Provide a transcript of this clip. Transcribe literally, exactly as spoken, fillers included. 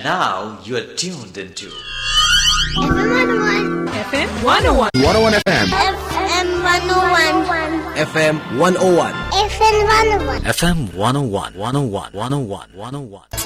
now you are tuned into F M one oh one. F M one oh one. one oh one F M. F M one oh one. F M one oh one. F M one oh one. F M one oh one, one oh one, one oh one, one oh one.